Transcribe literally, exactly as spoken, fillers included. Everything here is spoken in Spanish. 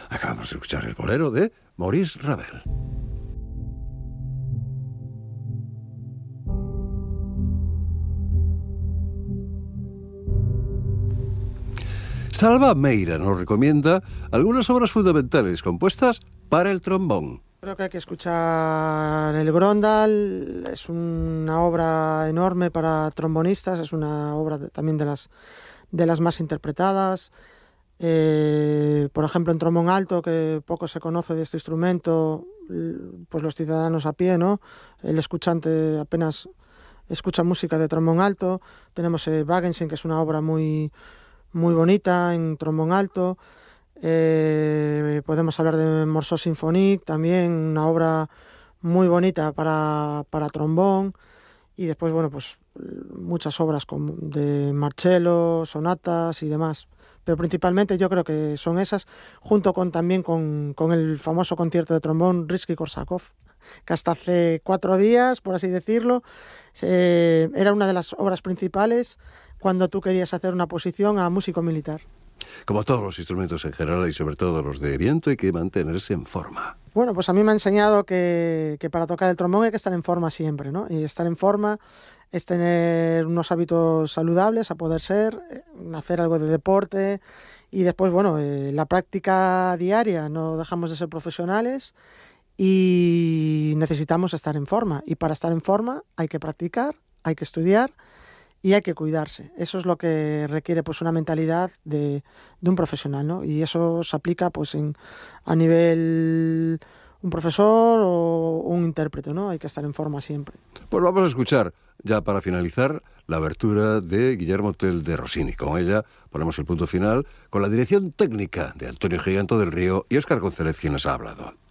Acabamos de escuchar el bolero de Maurice Ravel. Salva Meira nos recomienda algunas obras fundamentales compuestas para el trombón. Creo que hay que escuchar el Grondal, es una obra enorme para trombonistas, es una obra de, también de las, de las más interpretadas. Eh, por ejemplo, en trombón alto, que poco se conoce de este instrumento, pues los ciudadanos a pie, ¿no? El escuchante apenas escucha música de trombón alto. Tenemos eh, Wagensein, que es una obra muy, muy bonita en trombón alto. Eh, podemos hablar de Morceau Symphonique, también una obra muy bonita para, para trombón. Y después, bueno, pues muchas obras como de Marcello, sonatas y demás. Pero principalmente yo creo que son esas, junto con también con, con el famoso concierto de trombón Rimski-Korsakov, que hasta hace cuatro días, por así decirlo, eh, era una de las obras principales cuando tú querías hacer una posición a músico militar. Como todos los instrumentos en general y sobre todo los de viento, hay que mantenerse en forma. Bueno, pues a mí me ha enseñado que, que para tocar el trombón hay que estar en forma siempre, ¿no? Y estar en forma es tener unos hábitos saludables, a poder ser, hacer algo de deporte y después, bueno, eh, la práctica diaria. No dejamos de ser profesionales y necesitamos estar en forma. Y para estar en forma hay que practicar, hay que estudiar y hay que cuidarse. Eso es lo que requiere, pues, una mentalidad de, de un profesional, ¿no? Y eso se aplica, pues, en, a nivel un profesor o un intérprete, ¿no? Hay que estar en forma siempre. Pues vamos a escuchar, ya para finalizar, la abertura de Guillermo Tell de Rossini. Con ella ponemos el punto final con la dirección técnica de Antonio Giganto del Río y Óscar González, quien nos ha hablado.